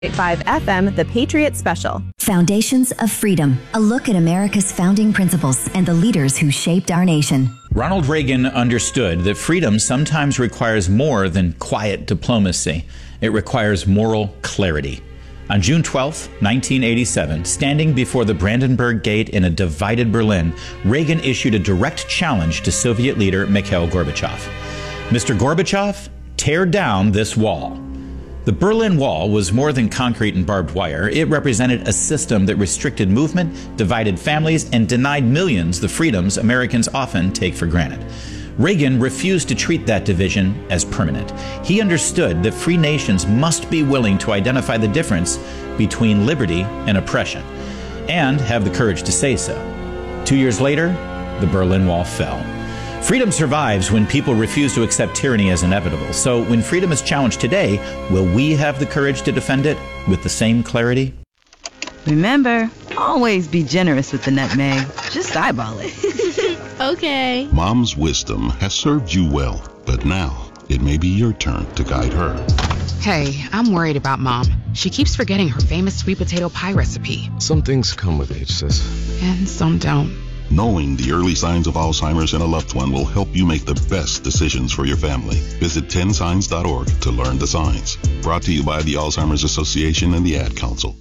5 FM, The Patriot Special. Foundations of Freedom, a look at America's founding principles and the leaders who shaped our nation. Ronald Reagan understood that freedom sometimes requires more than quiet diplomacy. It requires moral clarity. On June 12, 1987, standing before the Brandenburg Gate in a divided Berlin, Reagan issued a direct challenge to Soviet leader Mikhail Gorbachev. Mr. Gorbachev, tear down this wall. The Berlin Wall was more than concrete and barbed wire. It represented a system that restricted movement, divided families, and denied millions the freedoms Americans often take for granted. Reagan refused to treat that division as permanent. He understood that free nations must be willing to identify the difference between liberty and oppression, and have the courage to say so. 2 years later, the Berlin Wall fell. Freedom survives when people refuse to accept tyranny as inevitable. So when freedom is challenged today, will we have the courage to defend it with the same clarity? Remember, always be generous with the nutmeg. Just eyeball it. Okay. Mom's wisdom has served you well, but now it may be your turn to guide her. Hey, I'm worried about Mom. She keeps forgetting her famous sweet potato pie recipe. Some things come with age, sis. And some don't. Knowing the early signs of Alzheimer's in a loved one will help you make the best decisions for your family. Visit 10signs.org to learn the signs. Brought to you by the Alzheimer's Association and the Ad Council.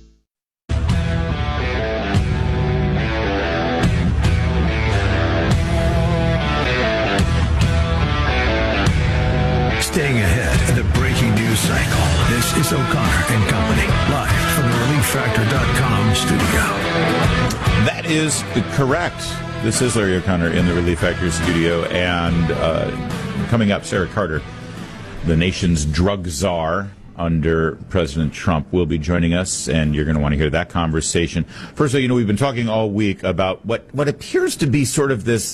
Staying ahead of the breaking news cycle. This is O'Connor and Company, live from the ReliefFactor.com studio. That is correct. This is Larry O'Connor in the Relief Factor studio, and coming up, Sarah Carter, the nation's drug czar under President Trump, will be joining us, and you're going to want to hear that conversation. First of all, we've been talking all week about what appears to be sort of this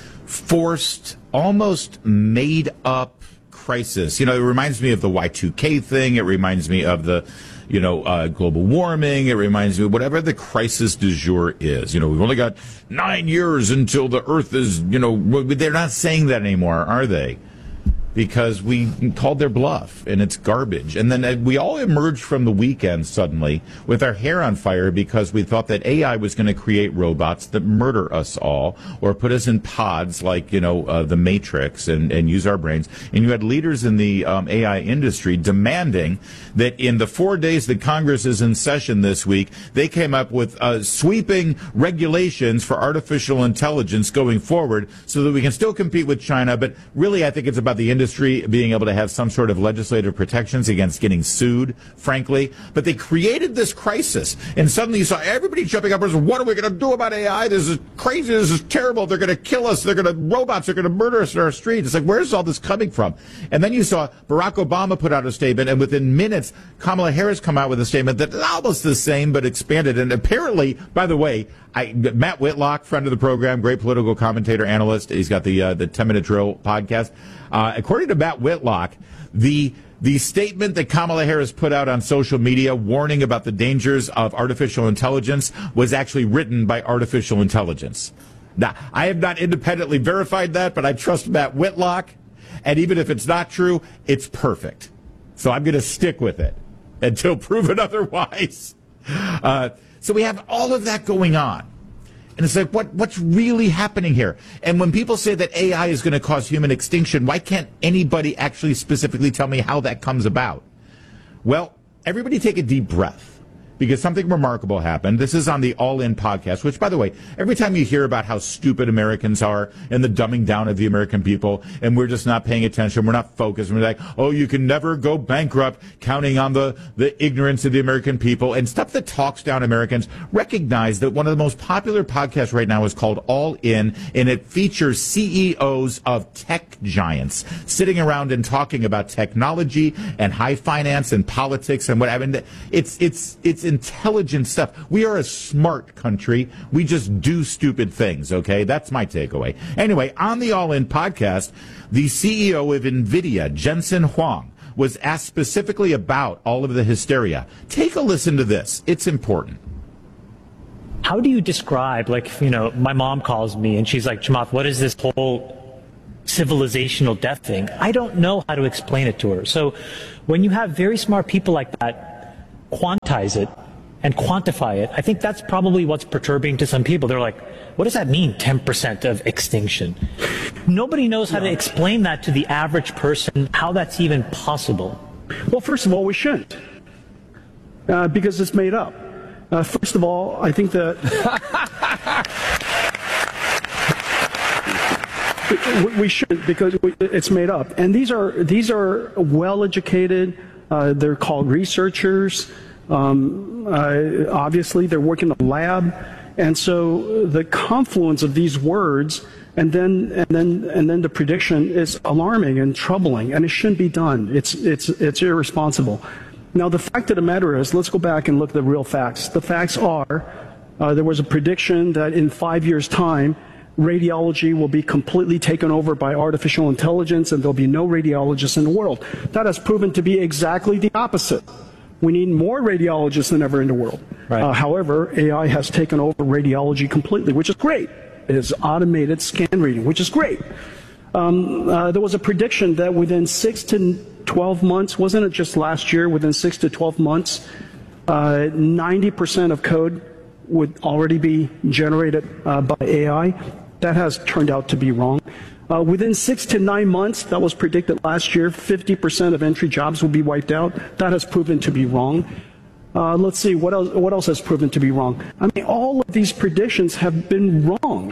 forced, almost made-up crisis. It reminds me of the Y2K thing. It reminds me of the global warming. It reminds me of whatever the crisis du jour is. We've only got 9 years until the Earth is, they're not saying that anymore, are they? Because we called their bluff, and it's garbage. And then we all emerged from the weekend suddenly with our hair on fire because we thought that AI was going to create robots that murder us all or put us in pods like, the Matrix and use our brains. And you had leaders in the AI industry demanding that in the 4 days that Congress is in session this week, they came up with sweeping regulations for artificial intelligence going forward so that we can still compete with China. But really, I think it's about the industry being able to have some sort of legislative protections against getting sued, frankly. But they created this crisis, and suddenly you saw everybody jumping up and saying, what are we going to do about AI? This is crazy. This is terrible. They're going to kill us. Robots are going to murder us in our streets. It's like, where's all this coming from? And then you saw Barack Obama put out a statement, and within minutes, Kamala Harris come out with a statement that's almost the same, but expanded. And apparently, by the way, Matt Whitlock, friend of the program, great political commentator, analyst. He's got the 10-Minute Drill podcast. According to Matt Whitlock, the statement that Kamala Harris put out on social media warning about the dangers of artificial intelligence was actually written by artificial intelligence. Now, I have not independently verified that, but I trust Matt Whitlock. And even if it's not true, it's perfect. So I'm going to stick with it until proven otherwise. So we have all of that going on. And it's like, what's really happening here? And when people say that AI is going to cause human extinction, why can't anybody actually specifically tell me how that comes about? Well, everybody take a deep breath, because something remarkable happened. This is on the All In podcast, which, by the way, every time you hear about how stupid Americans are and the dumbing down of the American people, and we're just not paying attention, we're not focused, we're like, oh, you can never go bankrupt counting on the ignorance of the American people and stuff that talks down Americans, recognize that one of the most popular podcasts right now is called All In, and it features CEOs of tech giants sitting around and talking about technology and high finance and politics and what. I mean, it's intelligent stuff. We are a smart country. We just do stupid things, okay? That's my takeaway. Anyway, on the All In podcast, the CEO of NVIDIA, Jensen Huang, was asked specifically about all of the hysteria. Take a listen to this. It's important. How do you describe, my mom calls me and she's like, Chamath, what is this whole civilizational death thing? I don't know how to explain it to her. So when you have very smart people like that, quantize it and quantify it, I think that's probably what's perturbing to some people. They're like, what does that mean, 10% of extinction? Nobody knows how to explain that to the average person, how that's even possible. Well, first of all, we shouldn't, because it's made up. First of all, I think that we shouldn't, because it's made up. And these are well-educated. They're called researchers. Obviously, they're working in the lab, and so the confluence of these words and then the prediction is alarming and troubling, and it shouldn't be done. It's irresponsible. Now, the fact of the matter is, let's go back and look at the real facts. The facts are, there was a prediction that in 5 years' time, radiology will be completely taken over by artificial intelligence, and there'll be no radiologists in the world. That has proven to be exactly the opposite. We need more radiologists than ever in the world. Right. However, AI has taken over radiology completely, which is great. It has automated scan reading, which is great. There was a prediction that within 6 to 12 months, wasn't it just last year, within 6 to 12 months, 90% of code would already be generated by AI. That has turned out to be wrong. Within 6 to 9 months, that was predicted last year, 50% of entry jobs will be wiped out. That has proven to be wrong. Let's see, what else has proven to be wrong? I mean, all of these predictions have been wrong.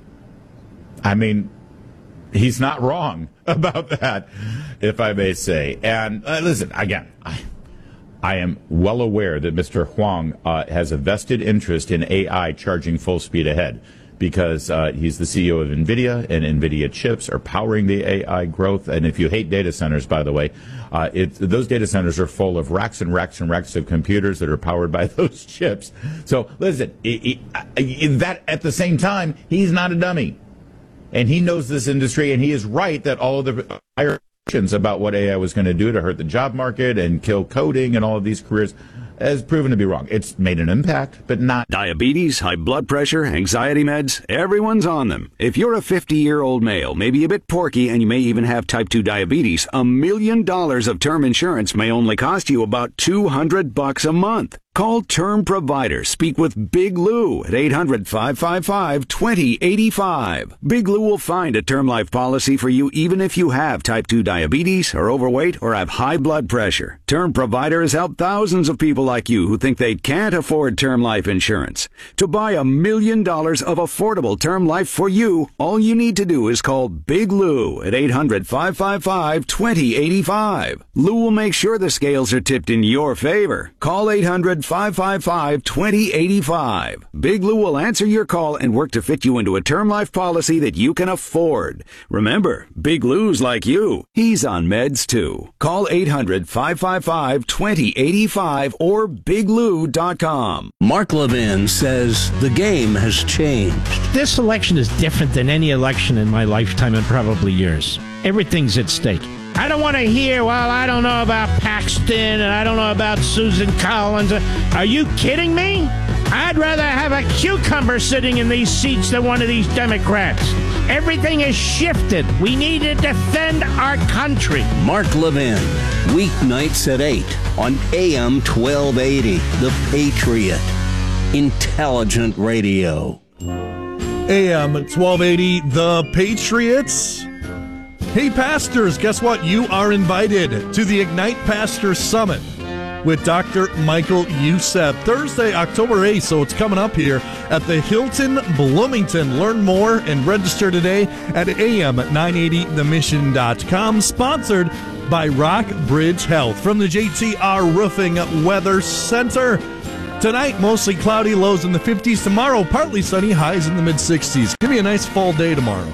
I mean, he's not wrong about that, if I may say. And listen, again, I am well aware that Mr. Huang has a vested interest in AI charging full speed ahead, because he's the CEO of NVIDIA, and NVIDIA chips are powering the AI growth. And if you hate data centers, by the way, those data centers are full of racks and racks and racks of computers that are powered by those chips. So listen, that at the same time, he's not a dummy. And he knows this industry, and he is right that all of the predictions about what AI was going to do to hurt the job market and kill coding and all of these careers has proven to be wrong. It's made an impact, but not. Diabetes, high blood pressure, anxiety meds, everyone's on them. If you're a 50-year-old male, maybe a bit porky, and you may even have type 2 diabetes, $1 million of term insurance may only cost you about $200 a month. Call Term Provider. Speak with Big Lou at 800-555-2085. Big Lou will find a term life policy for you even if you have type 2 diabetes, are overweight, or have high blood pressure. Term Provider has helped thousands of people like you who think they can't afford term life insurance. To buy $1 million of affordable term life for you, all you need to do is call Big Lou at 800-555-2085. Lou will make sure the scales are tipped in your favor. Call 800-555-2085. Big Lou will answer your call and work to fit you into a term life policy that you can afford. Remember, Big Lou's like you. He's on meds too. Call 800-555-2085 or biglou.com. Mark Levin says the game has changed. This election is different than any election in my lifetime and probably yours. Everything's at stake. I don't want to hear, well, I don't know about Paxton and I don't know about Susan Collins. Are you kidding me? I'd rather have a cucumber sitting in these seats than one of these Democrats. Everything has shifted. We need to defend our country. Mark Levin, weeknights at 8 on AM 1280, The Patriot. Intelligent radio. AM 1280, The Patriots. Hey, pastors, guess what? You are invited to the Ignite Pastor Summit with Dr. Michael Youssef, Thursday, October 8th, so it's coming up here at the Hilton Bloomington. Learn more and register today at am980themission.com, sponsored by Rock Bridge Health from the JTR Roofing Weather Center. Tonight, mostly cloudy, lows in the 50s. Tomorrow, partly sunny, highs in the mid-60s. Give me a nice fall day tomorrow.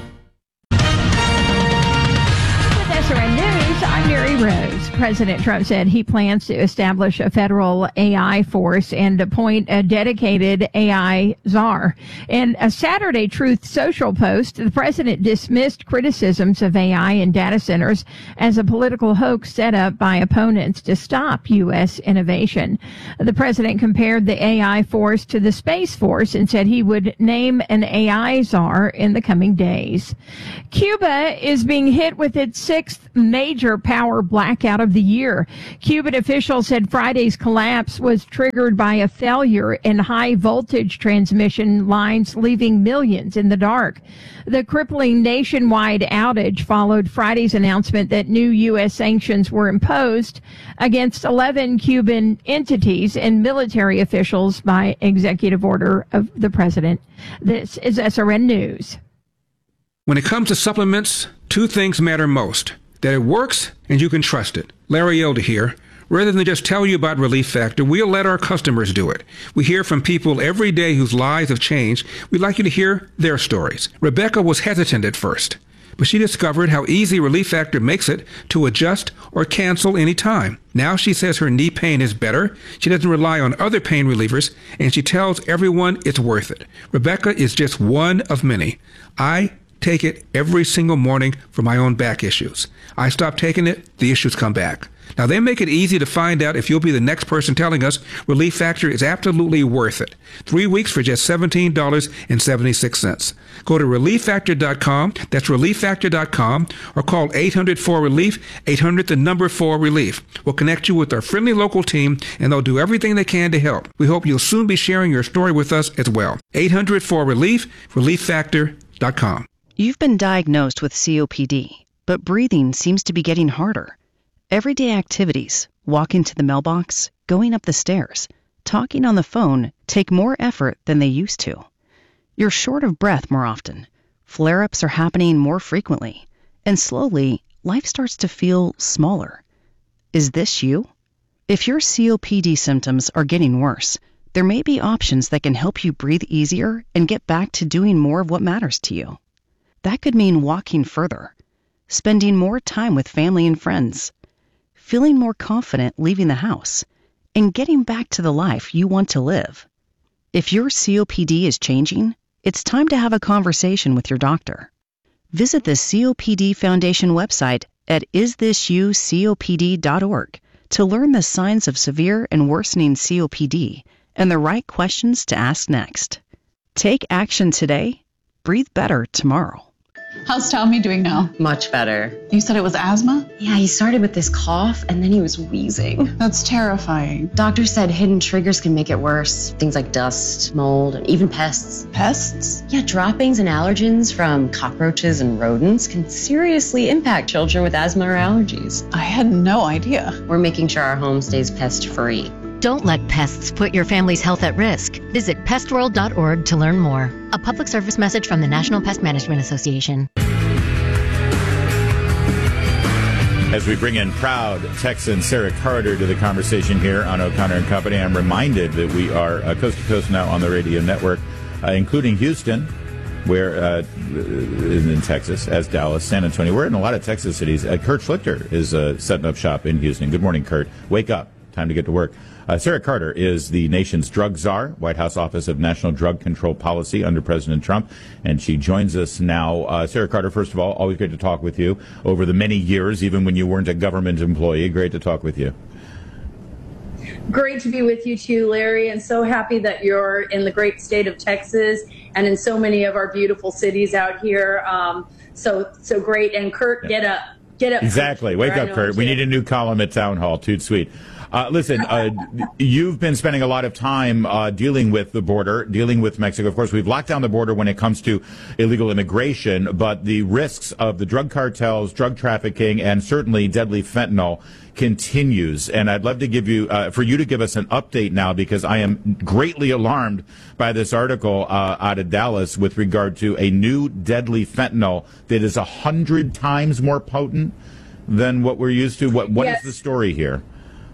SRN News, I'm Mary Rose. President Trump said he plans to establish a federal AI force and appoint a dedicated AI czar. In a Saturday Truth Social post, the president dismissed criticisms of AI and data centers as a political hoax set up by opponents to stop U.S. innovation. The president compared the AI force to the Space Force and said he would name an AI czar in the coming days. Cuba is being hit with its sixth major power blackout of the year. Cuban officials said Friday's collapse was triggered by a failure in high voltage transmission lines, leaving millions in the dark. The crippling nationwide outage followed Friday's announcement that new U.S. sanctions were imposed against 11 Cuban entities and military officials by executive order of the president. This is SRN News. When it comes to supplements, two things matter most: that it works and you can trust it. Larry Elder here. Rather than just tell you about Relief Factor, we'll let our customers do it. We hear from people every day whose lives have changed. We'd like you to hear their stories. Rebecca was hesitant at first, but she discovered how easy Relief Factor makes it to adjust or cancel any time. Now she says her knee pain is better, she doesn't rely on other pain relievers, and she tells everyone it's worth it. Rebecca is just one of many. I take it every single morning for my own back issues. I stop taking it, the issues come back. Now, they make it easy to find out if you'll be the next person telling us Relief Factor is absolutely worth it. 3 weeks for just $17.76. Go to ReliefFactor.com, that's ReliefFactor.com, or call 800-4RELIEF, 800-4RELIEF. We'll connect you with our friendly local team, and they'll do everything they can to help. We hope you'll soon be sharing your story with us as well. 800-4RELIEF, ReliefFactor.com. You've been diagnosed with COPD, but breathing seems to be getting harder. Everyday activities, walking to the mailbox, going up the stairs, talking on the phone take more effort than they used to. You're short of breath more often. Flare-ups are happening more frequently. And slowly, life starts to feel smaller. Is this you? If your COPD symptoms are getting worse, there may be options that can help you breathe easier and get back to doing more of what matters to you. That could mean walking further, spending more time with family and friends, feeling more confident leaving the house, and getting back to the life you want to live. If your COPD is changing, it's time to have a conversation with your doctor. Visit the COPD Foundation website at isthisyoucopd.org to learn the signs of severe and worsening COPD and the right questions to ask next. Take action today. Breathe better tomorrow. How's Tommy doing now? Much better. You said it was asthma? Yeah, he started with this cough and then he was wheezing. That's terrifying. Doctor said hidden triggers can make it worse. Things like dust, mold, and even pests. Pests? Yeah, droppings and allergens from cockroaches and rodents can seriously impact children with asthma or allergies. I had no idea. We're making sure our home stays pest-free. Don't let pests put your family's health at risk. Visit pestworld.org to learn more. A public service message from the National Pest Management Association. As we bring in proud Texan Sarah Carter to the conversation here on O'Connor and Company, I'm reminded that we are coast to coast now on the radio network, including Houston, where in Texas, as Dallas, San Antonio. We're in a lot of Texas cities. Kurt Schlichter is setting up shop in Houston. Good morning, Kurt. Wake up. Time to get to work. Sarah Carter is the nation's drug czar, White House Office of National Drug Control Policy under President Trump, and she joins us now. Sarah Carter, first of all, always great to talk with you over the many years, even when you weren't a government employee. Great to talk with you. Great to be with you too, Larry, and so happy that you're in the great state of Texas and in so many of our beautiful cities out here. So great. And Kurt, get up. Get up. Exactly. Wake up, Kurt. We need a new column at Town Hall. Toot sweet. Listen, you've been spending a lot of time dealing with the border, dealing with Mexico. Of course, we've locked down the border when it comes to illegal immigration, but the risks of the drug cartels, drug trafficking, and certainly deadly fentanyl continues. And I'd love to give you, for you to give us an update now, because I am greatly alarmed by this article out of Dallas with regard to a new deadly fentanyl that is 100 times more potent than what we're used to. What Yes. is the story here?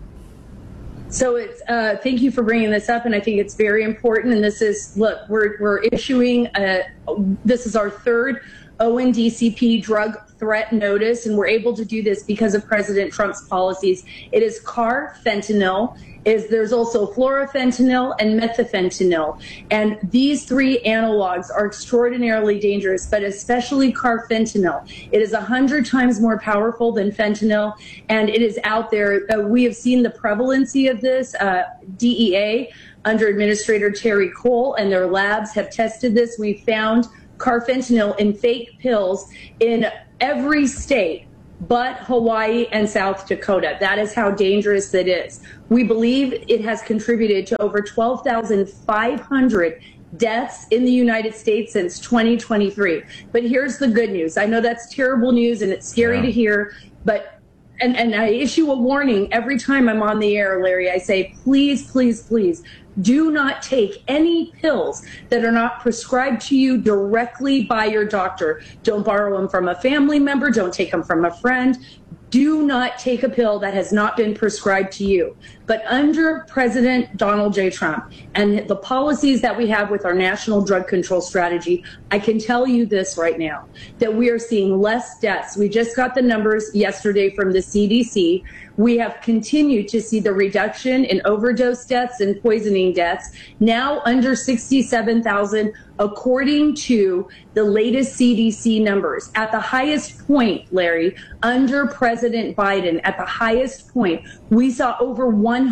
So it's thank you for bringing this up, and I think it's very important. And this is, look, we're issuing this is our third ONDCP drug threat notice, and we're able to do this because of President Trump's policies. It is carfentanil. There's also fluorofentanyl and methafentanyl, and these three analogs are extraordinarily dangerous, but especially carfentanil. It is 100 times more powerful than fentanyl, and it is out there. We have seen the prevalency of this. DEA, under Administrator Terry Cole, and their labs have tested this. We found carfentanil in fake pills in every state but Hawaii and South Dakota. That is how dangerous it is. We believe it has contributed to over 12,500 deaths in the United States since 2023. But here's the good news. I know that's terrible news and it's scary to hear, but and I issue a warning every time I'm on the air, Larry. I say, please, please, please, do not take any pills that are not prescribed to you directly by your doctor. Don't borrow them from a family member. Don't take them from a friend. Do not take a pill that has not been prescribed to you. But under President Donald J. Trump and the policies that we have with our national drug control strategy, I can tell you this right now, that we are seeing less deaths. We just got the numbers yesterday from the CDC. We have continued to see the reduction in overdose deaths and poisoning deaths, now under 67,000, according to the latest CDC numbers. At the highest point, Larry, under President Biden, at the highest point, we saw over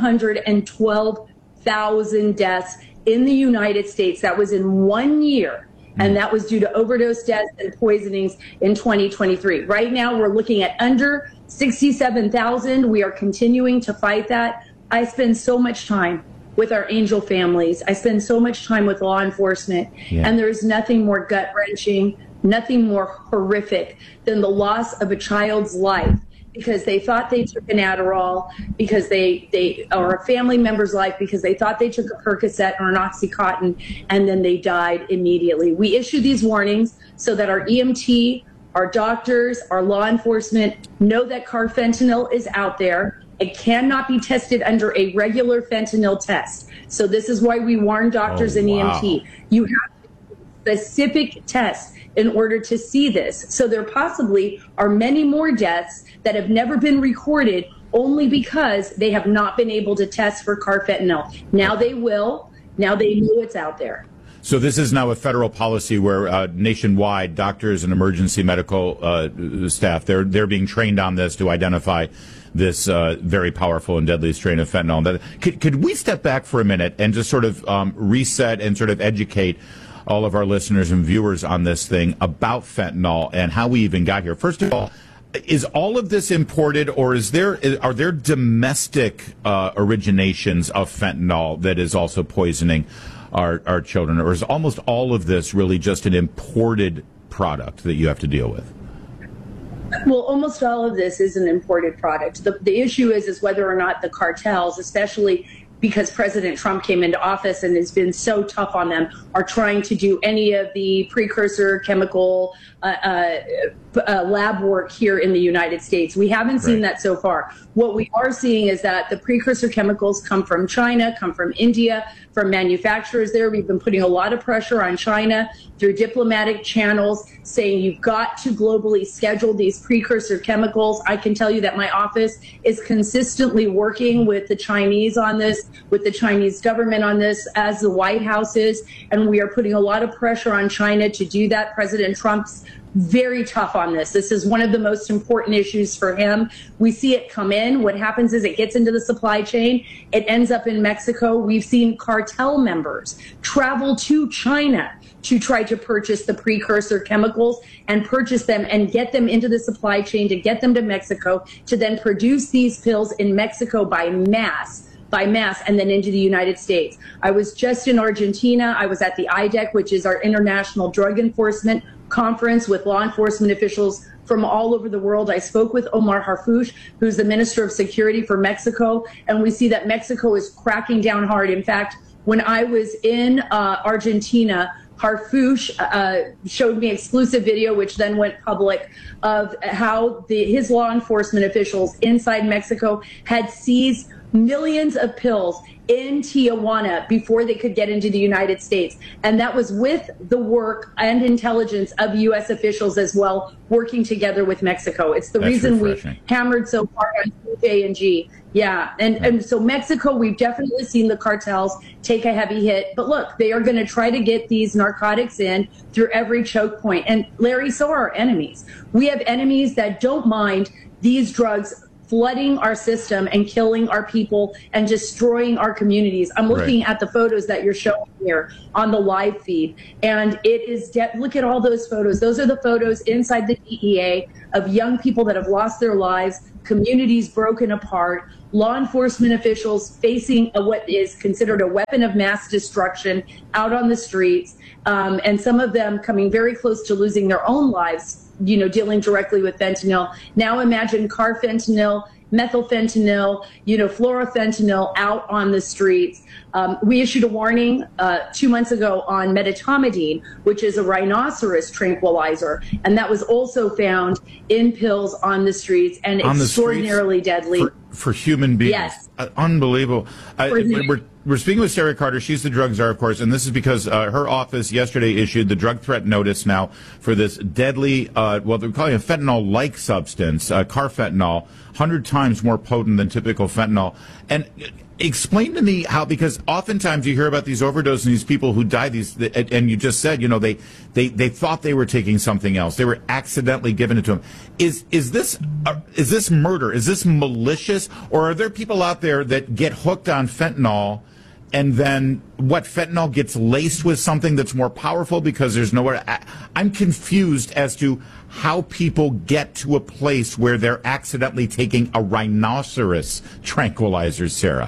112,000 deaths in the United States. That was in 1 year. And that was due to overdose deaths and poisonings in 2023. Right now, we're looking at under 67,000. We are continuing to fight that. I spend so much time with our angel families. I spend so much time with law enforcement. And there's nothing more gut-wrenching, nothing more horrific than the loss of a child's life because they thought they took an Adderall, because they or a family member's life because they thought they took a Percocet or an Oxycontin, and then they died immediately. We issue these warnings so that our EMT, our doctors, our law enforcement know that carfentanil is out there. It cannot be tested under a regular fentanyl test. So this is why we warn doctors and EMT. You have a specific test in order to see this. So there possibly are many more deaths that have never been recorded only because they have not been able to test for carfentanil. Now they will. Now they know it's out there. So this is now a federal policy where nationwide doctors and emergency medical staff, they're being trained on this to identify this very powerful and deadly strain of fentanyl. Could we step back for a minute and just sort of reset and sort of educate all of our listeners and viewers on this thing about fentanyl and how we even got here? First of all, is all of this imported, or are there domestic originations of fentanyl that is also poisoning our children, or is almost all of this really just an imported product that you have to deal with? Well, almost all of this is an imported product. The issue is whether or not the cartels, especially because President Trump came into office and has been so tough on them, are trying to do any of the precursor chemical lab work here in the United States. We haven't seen that so far. What we are seeing is that the precursor chemicals come from China, come from India, from manufacturers there. We've been putting a lot of pressure on China through diplomatic channels, saying you've got to globally schedule these precursor chemicals. I can tell you that my office is consistently working with the Chinese on this, with the Chinese government on this, as the White House is, and we are putting a lot of pressure on China to do that. President Trump's very tough on this. This is one of the most important issues for him. We see it come in. What happens is it gets into the supply chain. It ends up in Mexico. We've seen cartel members travel to China to try to purchase the precursor chemicals and purchase them and get them into the supply chain to get them to Mexico to then produce these pills in Mexico by mass, and then into the United States. I was just in Argentina. I was at the IDEC, which is our International Drug Enforcement Conference, with law enforcement officials from all over the world. I spoke with Omar Harfouch, who's the Minister of Security for Mexico, and we see that Mexico is cracking down hard. In fact, when I was in Argentina, Harfouch showed me exclusive video, which then went public, of how his law enforcement officials inside Mexico had seized millions of pills in Tijuana before they could get into the United States. And that was with the work and intelligence of U.S. officials as well, working together with Mexico. It's the reason we hammered so hard on J&G. Yeah, and so Mexico, we've definitely seen the cartels take a heavy hit. But look, they are going to try to get these narcotics in through every choke point. And Larry, so are our enemies. We have enemies that don't mind these drugs flooding our system and killing our people and destroying our communities. I'm looking at the photos that you're showing here on the live feed, and it is look at all those photos. Those are the photos inside the DEA of young people that have lost their lives, communities broken apart, law enforcement officials facing what is considered a weapon of mass destruction out on the streets, and some of them coming very close to losing their own lives, dealing directly with fentanyl. Now imagine carfentanil, methylfentanyl, fluorofentanyl out on the streets. We issued a warning 2 months ago on medetomidine, which is a rhinoceros tranquilizer, and that was also found in pills on the streets and extraordinarily deadly. For human beings. Yes. Unbelievable. We're speaking with Sarah Carter. She's the drug czar, of course, and this is because her office yesterday issued the drug threat notice now for this deadly, they're calling it a fentanyl-like substance, carfentanil, 100 times more potent than typical fentanyl. And explain to me how, because oftentimes you hear about these overdoses and these people who die, and you just said, they thought they were taking something else. They were accidentally giving it to them. Is this murder? Is this malicious? Or are there people out there that get hooked on fentanyl and then fentanyl gets laced with something that's more powerful because there's nowhere? I'm confused as to how people get to a place where they're accidentally taking a rhinoceros tranquilizer, Sarah.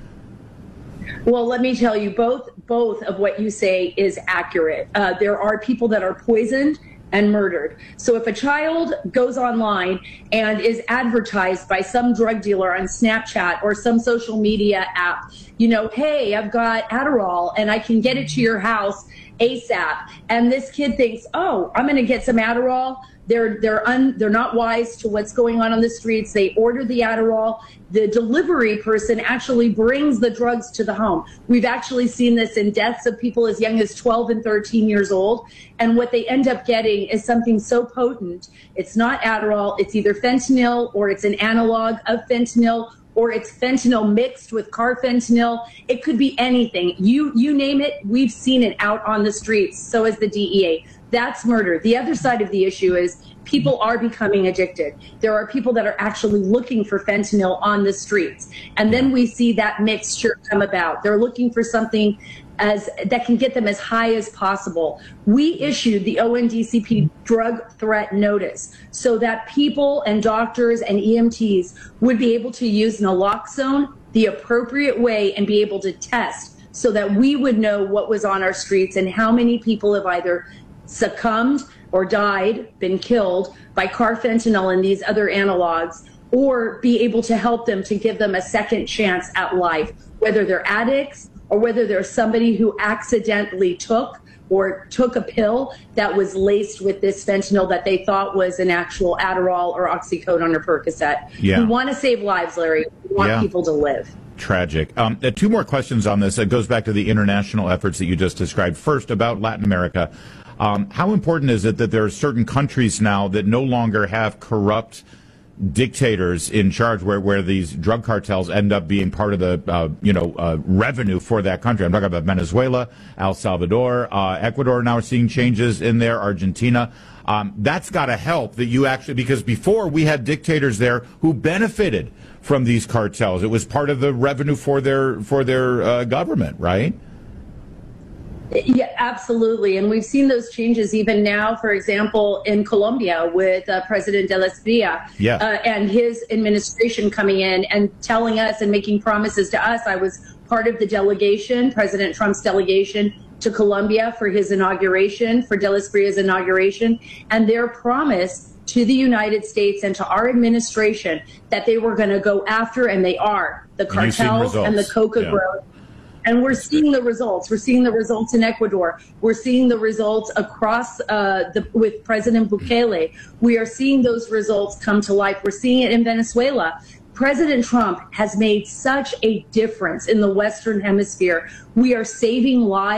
Well, let me tell you, both of what you say is accurate. There are people that are poisoned and murdered. So if a child goes online and is advertised by some drug dealer on Snapchat or some social media app, hey, I've got Adderall and I can get it to your house ASAP. And this kid thinks, oh, I'm going to get some Adderall. They're not wise to what's going on the streets. They order the Adderall. The delivery person actually brings the drugs to the home. We've actually seen this in deaths of people as young as 12 and 13 years old. And what they end up getting is something so potent. It's not Adderall. It's either fentanyl or it's an analog of fentanyl, or it's fentanyl mixed with carfentanil. It could be anything. You name it, we've seen it out on the streets. So is the DEA. That's murder. The other side of the issue is people are becoming addicted. There are people that are actually looking for fentanyl on the streets. And then we see that mixture come about. They're looking for something that can get them as high as possible. We issued the ONDCP drug threat notice so that people and doctors and EMTs would be able to use naloxone the appropriate way and be able to test so that we would know what was on our streets and how many people have either succumbed or died, been killed by carfentanil and these other analogs, or be able to help them to give them a second chance at life, whether they're addicts or whether there's somebody who accidentally took a pill that was laced with this fentanyl that they thought was an actual Adderall or oxycodone or Percocet. Yeah. We want to save lives, Larry. We want people to live. Tragic. Two more questions on this. It goes back to the international efforts that you just described. First, about Latin America. How important is it that there are certain countries now that no longer have corrupt dictators in charge, where these drug cartels end up being part of the revenue for that country? I'm talking about Venezuela, El Salvador, Ecuador now seeing changes in there, Argentina. That's got to help that you actually, because before we had dictators there who benefited from these cartels. It was part of the revenue for their government, right? Yeah, absolutely. And we've seen those changes even now, for example, in Colombia with President de la Espriella and his administration coming in and telling us and making promises to us. I was part of the delegation, President Trump's delegation to Colombia for his inauguration, for de la Espriella's inauguration, and their promise to the United States and to our administration that they were going to go after, and they are, the cartels and the coca growers. And we're seeing the results. We're seeing the results in Ecuador. We're seeing the results across with President Bukele. We are seeing those results come to life. We're seeing it in Venezuela. President Trump has made such a difference in the Western Hemisphere. We are saving lives.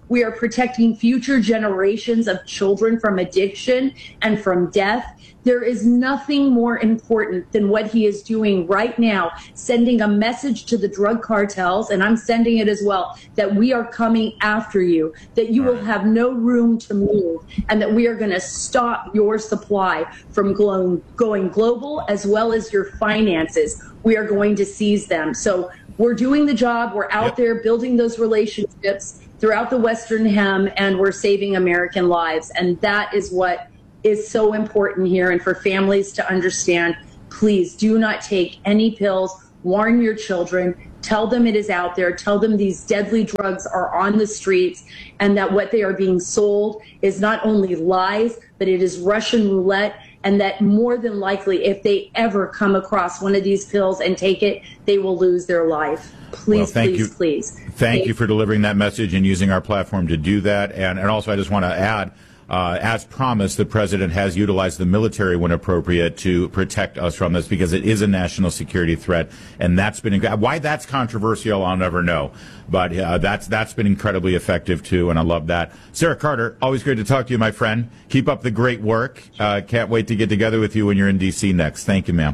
We are protecting future generations of children from addiction and from death. There is nothing more important than what he is doing right now, sending a message to the drug cartels, and I'm sending it as well, that we are coming after you, that you will have no room to move, and that we are going to stop your supply from going global, as well as your finances. We are going to seize them. So we're doing the job. We're out there building those relationships throughout the Western Hem, and we're saving American lives. And that is what is so important here. And for families to understand, please do not take any pills. Warn your children. Tell them it is out there. Tell them these deadly drugs are on the streets, and that what they are being sold is not only lies, but it is Russian roulette. And that more than likely, if they ever come across one of these pills and take it, they will lose their life. Please, please. Thank you for delivering that message and using our platform to do that. And also, I just want to add, as promised, the president has utilized the military when appropriate to protect us from this, because it is a national security threat. And that's been why that's controversial, I'll never know. But that's been incredibly effective, too, and I love that. Sarah Carter, always great to talk to you, my friend. Keep up the great work. Can't wait to get together with you when you're in D.C. next. Thank you, ma'am.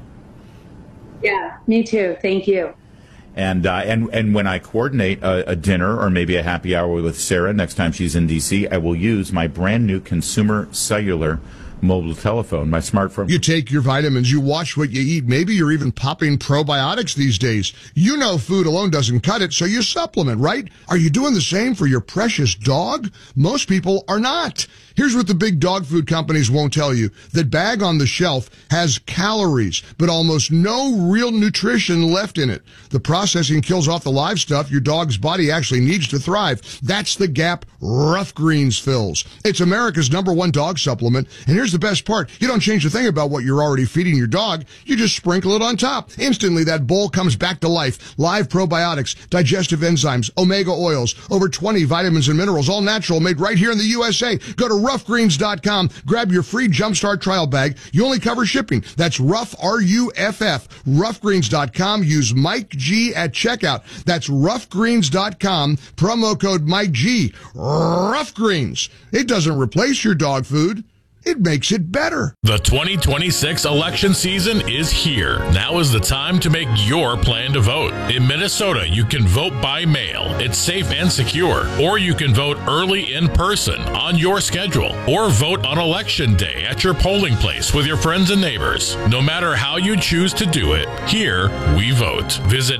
Yeah, me too. Thank you. And when I coordinate a dinner or maybe a happy hour with Sarah next time she's in D.C., I will use my brand new consumer cellular mobile telephone, my smartphone. You take your vitamins, you watch what you eat. Maybe you're even popping probiotics these days. You know food alone doesn't cut it, so you supplement, right? Are you doing the same for your precious dog? Most people are not. Here's what the big dog food companies won't tell you. That bag on the shelf has calories, but almost no real nutrition left in it. The processing kills off the live stuff your dog's body actually needs to thrive. That's the gap Rough Greens fills. It's America's #1 dog supplement, and here's the best part. You don't change a thing about what you're already feeding your dog. You just sprinkle it on top. Instantly, that bowl comes back to life. Live probiotics, digestive enzymes, omega oils, over 20 vitamins and minerals, all natural, made right here in the USA. Go to roughgreens.com. Grab your free Jumpstart trial bag. You only cover shipping. That's Rough, R-U-F-F. Roughgreens.com. Use Mike G at checkout. That's roughgreens.com. Promo code Mike G. Rough Greens. It doesn't replace your dog food. It makes it better. The 2026 election season is here. Now is the time to make your plan to vote. In Minnesota, you can vote by mail. It's safe and secure. Or you can vote early in person on your schedule. Or vote on Election Day at your polling place with your friends and neighbors. No matter how you choose to do it, here we vote. Visit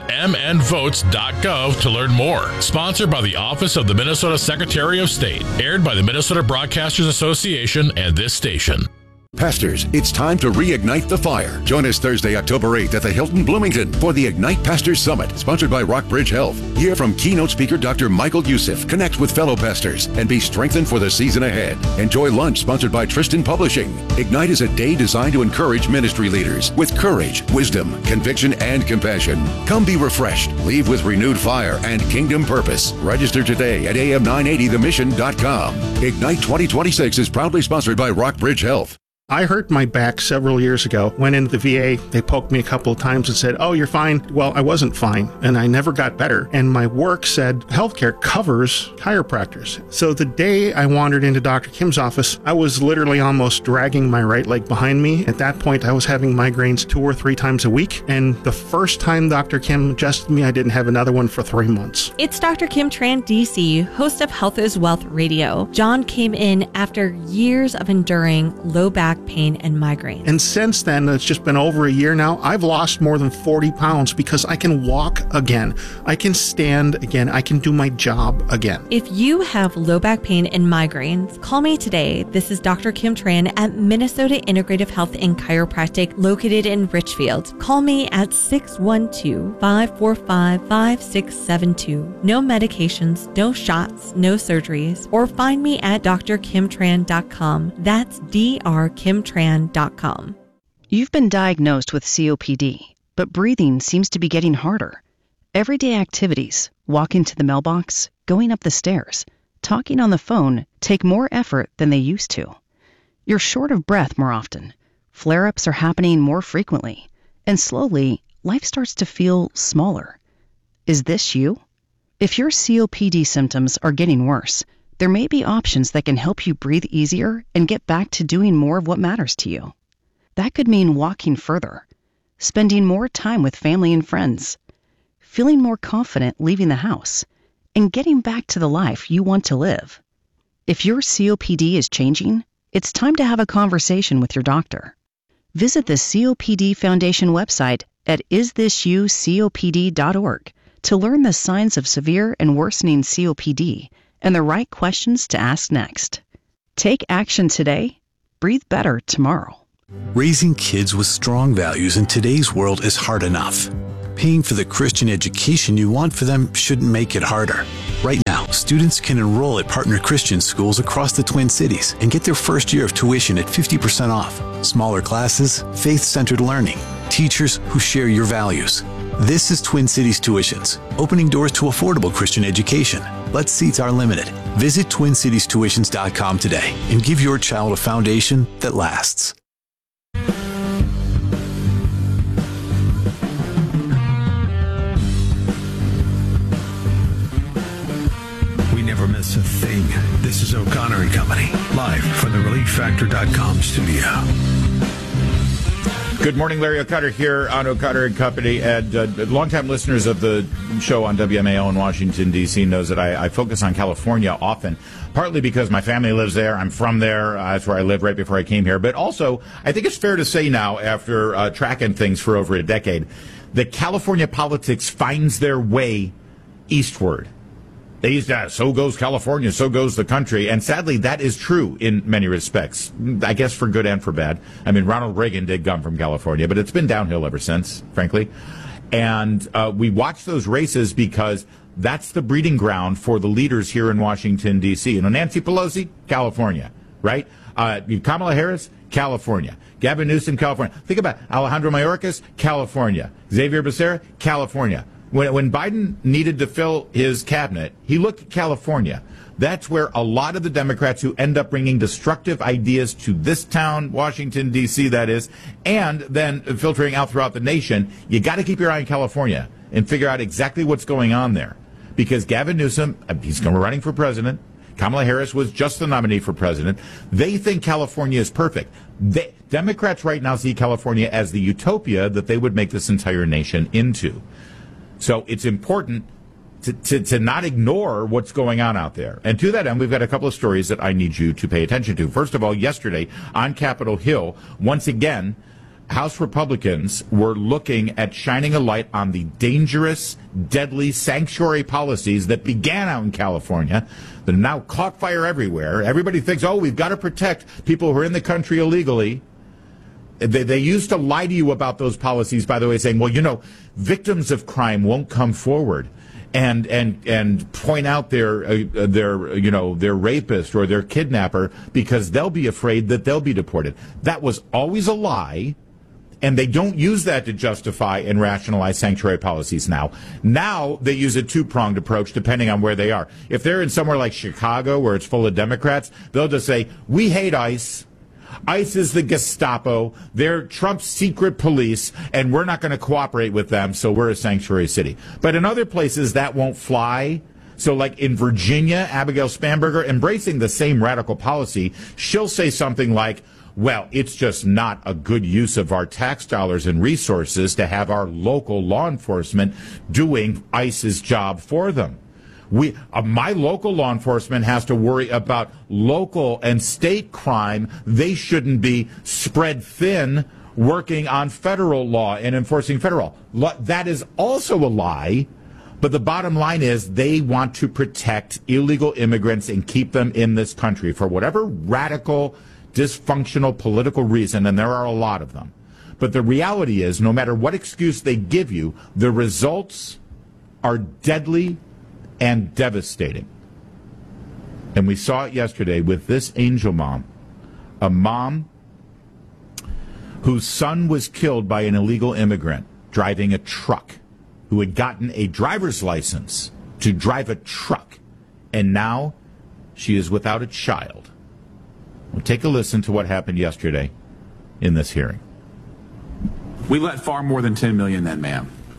mnvotes.gov to learn more. Sponsored by the Office of the Minnesota Secretary of State. Aired by the Minnesota Broadcasters Association and this station. Pastors, it's time to reignite the fire. Join us Thursday, October 8th at the Hilton Bloomington for the Ignite Pastors Summit, sponsored by Rockbridge Health. Hear from keynote speaker Dr. Michael Youssef, connect with fellow pastors, and be strengthened for the season ahead. Enjoy lunch sponsored by Tristan Publishing. Ignite is a day designed to encourage ministry leaders with courage, wisdom, conviction, and compassion. Come be refreshed, leave with renewed fire and kingdom purpose. Register today at am980themission.com. Ignite 2026 is proudly sponsored by Rockbridge Health. I hurt my back several years ago. Went into the VA. They poked me a couple of times and said, "Oh, you're fine." Well, I wasn't fine, and I never got better. And my work said healthcare covers chiropractors. So the day I wandered into Dr. Kim's office, I was literally almost dragging my right leg behind me. At that point, I was having migraines 2 or 3 times a week. And the first time Dr. Kim adjusted me, I didn't have another one for 3 months. It's Dr. Kim Tran, DC, host of Health is Wealth Radio. John came in after years of enduring low back pain and migraine. And since then, it's just been over a year now, I've lost more than 40 pounds because I can walk again. I can stand again. I can do my job again. If you have low back pain and migraines, call me today. This is Dr. Kim Tran at Minnesota Integrative Health and Chiropractic, located in Richfield. Call me at 612-545-5672. No medications, no shots, no surgeries, or find me at drkimtran.com. That's drkimtran.com. You've been diagnosed with COPD, but breathing seems to be getting harder. Everyday activities, walking to the mailbox, going up the stairs, talking on the phone, take more effort than they used to. You're short of breath more often. Flare-ups are happening more frequently. And slowly, life starts to feel smaller. Is this you? If your COPD symptoms are getting worse, there may be options that can help you breathe easier and get back to doing more of what matters to you. That could mean walking further, spending more time with family and friends, feeling more confident leaving the house, and getting back to the life you want to live. If your COPD is changing, it's time to have a conversation with your doctor. Visit the COPD Foundation website at isthisyoucopd.org to learn the signs of severe and worsening COPD and the right questions to ask next. Take action today. Breathe better tomorrow. Raising kids with strong values in today's world is hard enough. Paying for the Christian education you want for them shouldn't make it harder. Right now, students can enroll at partner Christian schools across the Twin Cities and get their first year of tuition at 50% off. Smaller classes, faith-centered learning, teachers who share your values. This is Twin Cities Tuitions, opening doors to affordable Christian education. But seats are limited. Visit TwinCitiesTuitions.com today and give your child a foundation that lasts. Never miss a thing. This is O'Connor and Company, live from the ReliefFactor.com studio. Good morning, Larry O'Connor here on O'Connor and Company. And longtime listeners of the show on WMAL in Washington, D.C. knows that I focus on California often, partly because my family lives there. I'm from there. That's where I lived right before I came here. But also, I think it's fair to say now, after tracking things for over a decade, that California politics finds their way eastward. They used to, so goes California, so goes the country. And sadly, that is true in many respects, I guess for good and for bad. I mean, Ronald Reagan did come from California, but it's been downhill ever since, frankly. And we watch those races because that's the breeding ground for the leaders here in Washington, D.C. You know, Nancy Pelosi, California, right? Kamala Harris, California. Gavin Newsom, California. Think about Alejandro Mayorkas, California. Xavier Becerra, California. When Biden needed to fill his cabinet, he looked at California. That's where a lot of the Democrats who end up bringing destructive ideas to this town, Washington, D.C., that is, and then filtering out throughout the nation, you got to keep your eye on California and figure out exactly what's going on there. Because Gavin Newsom, he's going to be running for president. Kamala Harris was just the nominee for president. They think California is perfect. Democrats right now see California as the utopia that they would make this entire nation into. So it's important to not ignore what's going on out there. And to that end, we've got a couple of stories that I need you to pay attention to. First of all, yesterday on Capitol Hill, once again, House Republicans were looking at shining a light on the dangerous, deadly sanctuary policies that began out in California that have now caught fire everywhere. Everybody thinks, oh, we've got to protect people who are in the country illegally. They used to lie to you about those policies, by the way, saying, well, you know, victims of crime won't come forward and point out their rapist or their kidnapper because they'll be afraid that they'll be deported. That was always a lie, and they don't use that to justify and rationalize sanctuary policies now. Now they use a two-pronged approach depending on where they are. If they're in somewhere like Chicago where it's full of Democrats, they'll just say, we hate ICE. ICE is the Gestapo. They're Trump's secret police, and we're not going to cooperate with them, so we're a sanctuary city. But in other places, that won't fly. So like in Virginia, Abigail Spanberger, embracing the same radical policy, she'll say something like, well, it's just not a good use of our tax dollars and resources to have our local law enforcement doing ICE's job for them. My local law enforcement has to worry about local and state crime. They shouldn't be spread thin working on federal law and enforcing federal law. That is also a lie. But the bottom line is they want to protect illegal immigrants and keep them in this country for whatever radical, dysfunctional political reason, and there are a lot of them. But the reality is, no matter what excuse they give you, the results are deadly and devastating. And we saw it yesterday with this angel mom, a mom whose son was killed by an illegal immigrant driving a truck, who had gotten a driver's license to drive a truck, and now she is without a child. Well, take a listen to what happened yesterday in this hearing. We let far more than 10 million in, ma'am.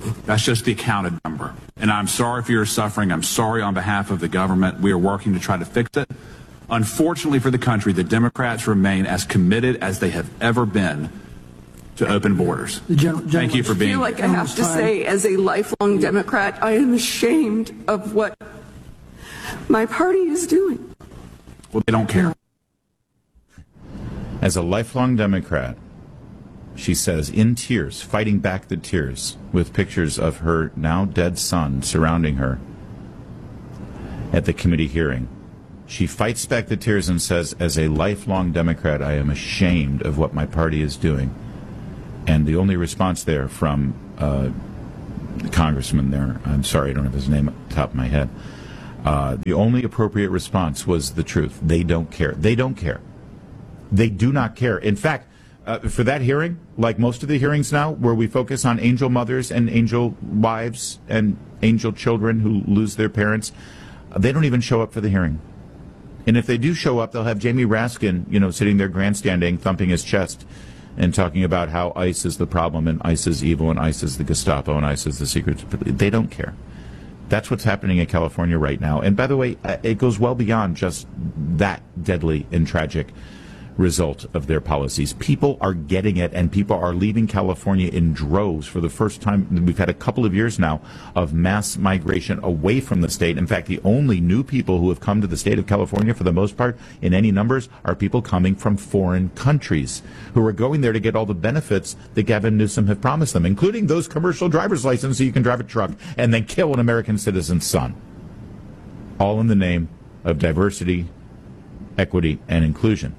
That's just the accounted number. And I'm sorry for your suffering. I'm sorry on behalf of the government. We are working to try to fix it. Unfortunately for the country, the Democrats remain as committed as they have ever been to open borders. Thank you for being here. I feel like I have to say, as a lifelong Democrat, I am ashamed of what my party is doing. Well, they don't care. As a lifelong Democrat, she says, in tears, fighting back the tears, with pictures of her now dead son surrounding her at the committee hearing. She fights back the tears and says, as a lifelong Democrat, I am ashamed of what my party is doing. And the only response there from the congressman there, I'm sorry, I don't have his name at the top of my head, the only appropriate response was the truth. They don't care. They don't care. They do not care. In fact, for that hearing, like most of the hearings now, where we focus on angel mothers and angel wives and angel children who lose their parents, they don't even show up for the hearing. And if they do show up, they'll have Jamie Raskin, sitting there grandstanding, thumping his chest, and talking about how ICE is the problem, and ICE is evil, and ICE is the Gestapo, and ICE is the secret. They don't care. That's what's happening in California right now. And by the way, it goes well beyond just that deadly and tragic result of their policies. People are getting it, and people are leaving California in droves for the first time. We've had a couple of years now of mass migration away from the state. In fact, the only new people who have come to the state of California, for the most part, in any numbers, are people coming from foreign countries who are going there to get all the benefits that Gavin Newsom have promised them, including those commercial driver's licenses so you can drive a truck and then kill an American citizen's son. All in the name of diversity, equity, and inclusion.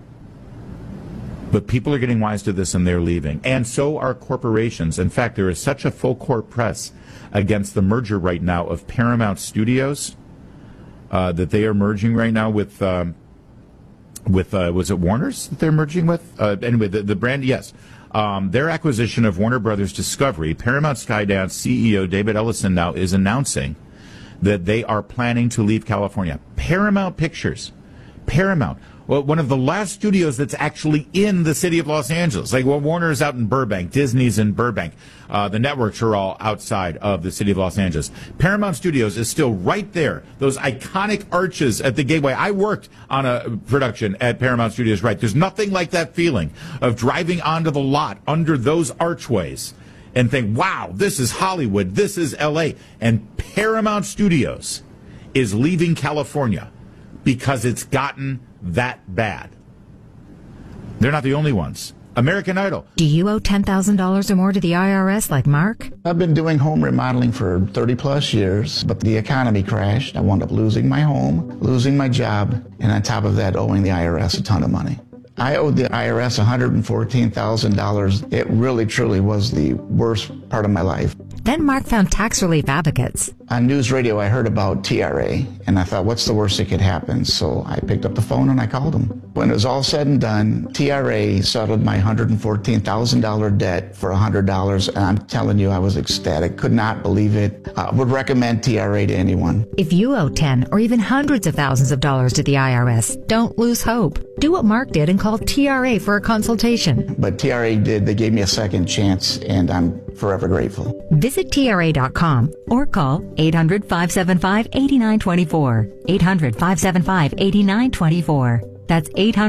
But people are getting wise to this, and they're leaving. And so are corporations. In fact, there is such a full court press against the merger right now of Paramount Studios that they are merging right now with was it Warner's that they're merging with? Anyway, the brand, yes. Their acquisition of Warner Brothers Discovery, Paramount Skydance CEO David Ellison now is announcing that they are planning to leave California. Paramount Pictures. Paramount. Well, one of the last studios that's actually in the city of Los Angeles. Warner's out in Burbank. Disney's in Burbank. The networks are all outside of the city of Los Angeles. Paramount Studios is still right there. Those iconic arches at the gateway. I worked on a production at Paramount Studios, right? There's nothing like that feeling of driving onto the lot under those archways and think, wow, this is Hollywood. This is L.A. And Paramount Studios is leaving California because it's gotten that bad. They're not the only ones. American Idol. Do you owe $10,000 or more to the IRS like Mark? I've been doing home remodeling for 30 plus years, but the economy crashed. I wound up losing my home, losing my job, and on top of that, owing the IRS a ton of money. I owed the IRS $114,000. It really, truly was the worst part of my life. Then Mark found Tax Relief Advocates. On news radio, I heard about TRA, and I thought, what's the worst that could happen? So I picked up the phone and I called them. When it was all said and done, TRA settled my $114,000 debt for $100, and I'm telling you, I was ecstatic. Could not believe it. Would recommend TRA to anyone. If you owe 10 or even hundreds of thousands of dollars to the IRS, don't lose hope. Do what Mark did and call TRA for a consultation. But TRA did. They gave me a second chance, and I'm forever grateful. Visit TRA.com or call 800-575-8924. 800-575-8924. That's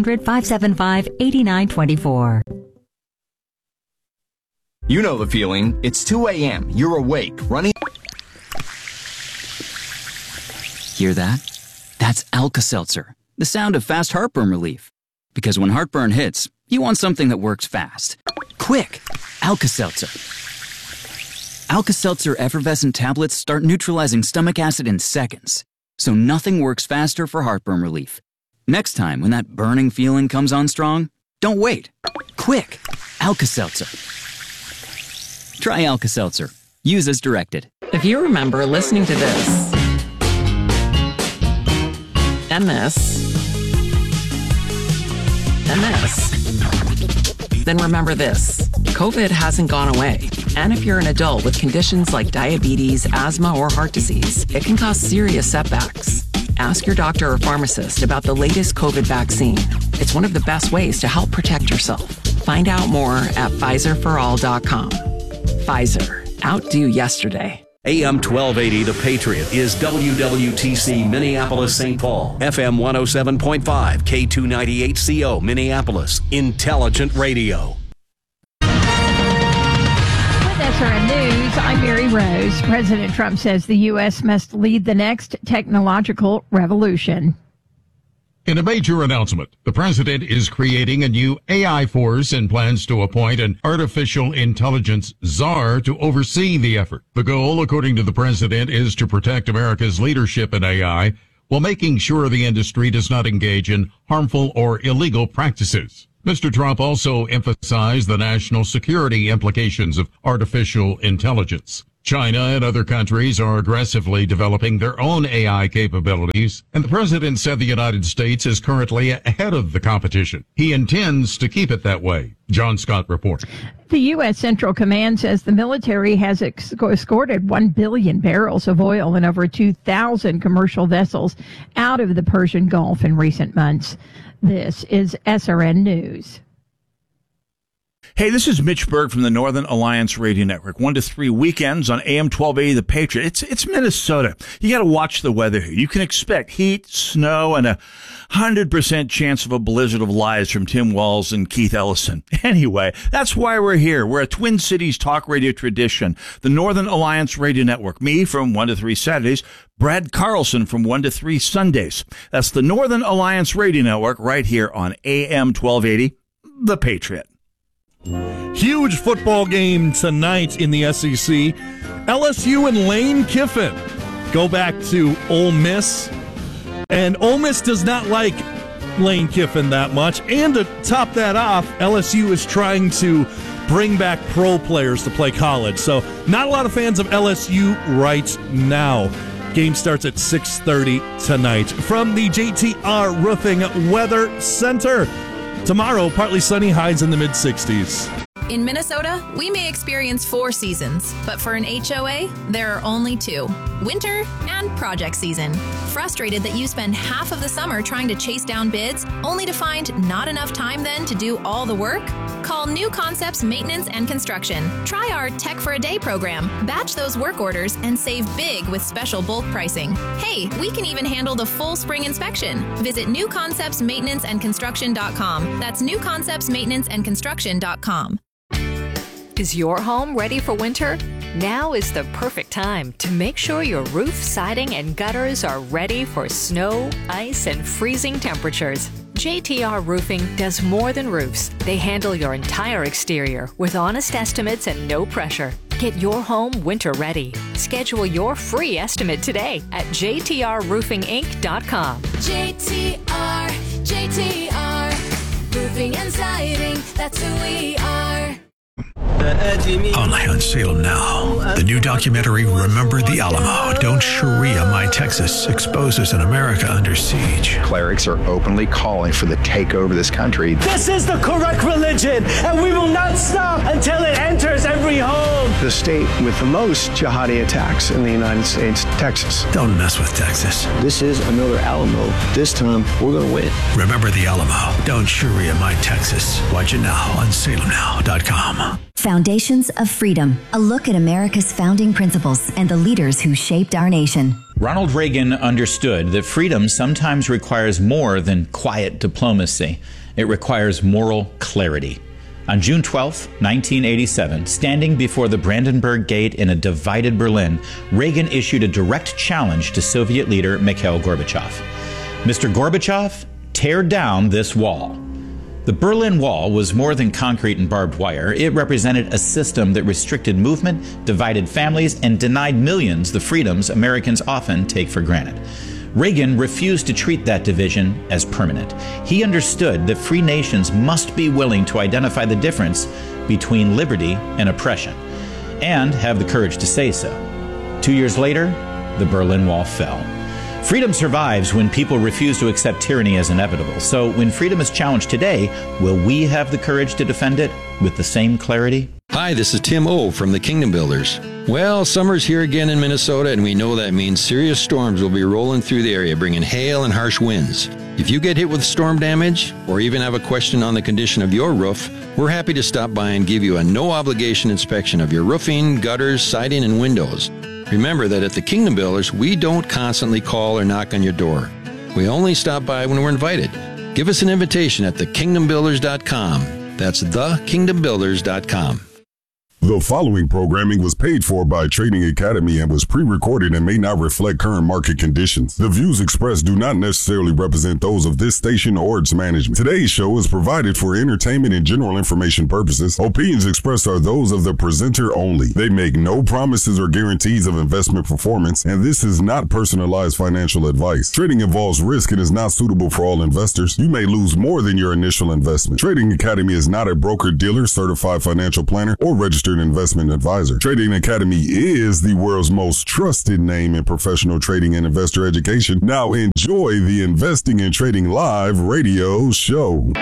800-575-8924. You know the feeling. It's 2 a.m. You're awake, running. Hear that? That's Alka-Seltzer, the sound of fast heartburn relief. Because when heartburn hits, you want something that works fast. Quick! Alka-Seltzer. Alka-Seltzer effervescent tablets start neutralizing stomach acid in seconds, so nothing works faster for heartburn relief. Next time when that burning feeling comes on strong, don't wait. Quick! Alka-Seltzer. Try Alka-Seltzer. Use as directed. If you remember listening to this, and this, and this, then remember this. COVID hasn't gone away. And if you're an adult with conditions like diabetes, asthma, or heart disease, it can cause serious setbacks. Ask your doctor or pharmacist about the latest COVID vaccine. It's one of the best ways to help protect yourself. Find out more at PfizerForAll.com. Pfizer. outdo yesterday. AM 1280, The Patriot, is WWTC Minneapolis, St. Paul. FM 107.5, K298CO, Minneapolis. Intelligent radio. SRN News, I'm Mary Rose. President Trump says the U.S. must lead the next technological revolution. In a major announcement, the president is creating a new AI force and plans to appoint an artificial intelligence czar to oversee the effort. The goal, according to the president, is to protect America's leadership in AI while making sure the industry does not engage in harmful or illegal practices. Mr. Trump also emphasized the national security implications of artificial intelligence. China and other countries are aggressively developing their own AI capabilities, and the president said the United States is currently ahead of the competition. He intends to keep it that way. John Scott reports. The U.S. Central Command says the military has escorted 1 billion barrels of oil and over 2,000 commercial vessels out of the Persian Gulf in recent months. This is SRN News. Hey, this is Mitch Berg from the Northern Alliance Radio Network. 1 to 3 weekends on AM 1280 The Patriot. It's Minnesota. You got to watch the weather here. You can expect heat, snow, and 100% chance of a blizzard of lies from Tim Walz and Keith Ellison. Anyway, that's why we're here. We're a Twin Cities talk radio tradition. The Northern Alliance Radio Network. Me from 1 to 3 Saturdays. Brad Carlson from 1 to 3 Sundays. That's the Northern Alliance Radio Network right here on AM 1280 The Patriot. Huge football game tonight in the SEC. LSU and Lane Kiffin go back to Ole Miss. And Ole Miss does not like Lane Kiffin that much. And to top that off, LSU is trying to bring back pro players to play college. So not a lot of fans of LSU right now. Game starts at 6:30 tonight. From the JTR Roofing Weather Center. Tomorrow, partly sunny, highs in the mid-60s. In Minnesota, we may experience 4 seasons, but for an HOA, there are only 2. Winter and project season. Frustrated that you spend half of the summer trying to chase down bids, only to find not enough time then to do all the work? Call New Concepts Maintenance and Construction. Try our Tech for a Day program. Batch those work orders and save big with special bulk pricing. Hey, we can even handle the full spring inspection. Visit newconceptsmaintenanceandconstruction.com. That's newconceptsmaintenanceandconstruction.com. Is your home ready for winter? Now is the perfect time to make sure your roof, siding, and gutters are ready for snow, ice, and freezing temperatures. JTR Roofing does more than roofs. They handle your entire exterior with honest estimates and no pressure. Get your home winter ready. Schedule your free estimate today at jtrroofinginc.com. JTR, Roofing and Siding, that's who we are. Only on Salem Now. The new documentary, Remember the Alamo. Don't Sharia My Texas exposes an America under siege. Clerics are openly calling for the takeover of this country. This is the correct religion, and we will not stop until it enters every home. The state with the most jihadi attacks in the United States, Texas. Don't mess with Texas. This is another Alamo. This time, we're going to win. Remember the Alamo. Don't Sharia My Texas. Watch it now on salemnow.com. Foundations of Freedom, a look at America's founding principles and the leaders who shaped our nation. Ronald Reagan understood that freedom sometimes requires more than quiet diplomacy. It requires moral clarity. On June 12, 1987, standing before the Brandenburg Gate in a divided Berlin, Reagan issued a direct challenge to Soviet leader Mikhail Gorbachev. Mr. Gorbachev, tear down this wall. The Berlin Wall was more than concrete and barbed wire. It represented a system that restricted movement, divided families, and denied millions the freedoms Americans often take for granted. Reagan refused to treat that division as permanent. He understood that free nations must be willing to identify the difference between liberty and oppression, and have the courage to say so. 2 years later, the Berlin Wall fell. Freedom survives when people refuse to accept tyranny as inevitable. So when freedom is challenged today, will we have the courage to defend it with the same clarity? Hi, this is Tim O from the Kingdom Builders. Well, summer's here again in Minnesota, and we know that means serious storms will be rolling through the area, bringing hail and harsh winds. If you get hit with storm damage, or even have a question on the condition of your roof, we're happy to stop by and give you a no-obligation inspection of your roofing, gutters, siding, and windows. Remember that at the Kingdom Builders, we don't constantly call or knock on your door. We only stop by when we're invited. Give us an invitation at thekingdombuilders.com. That's thekingdombuilders.com. The following programming was paid for by Trading Academy and was pre-recorded and may not reflect current market conditions. The views expressed do not necessarily represent those of this station or its management. Today's show is provided for entertainment and general information purposes. Opinions expressed are those of the presenter only. They make no promises or guarantees of investment performance, and this is not personalized financial advice. Trading involves risk and is not suitable for all investors. You may lose more than your initial investment. Trading Academy is not a broker-dealer, certified financial planner, or registered investment advisor. Trading Academy is the world's most trusted name in professional trading and investor education. Now enjoy the Investing and Trading Live radio show.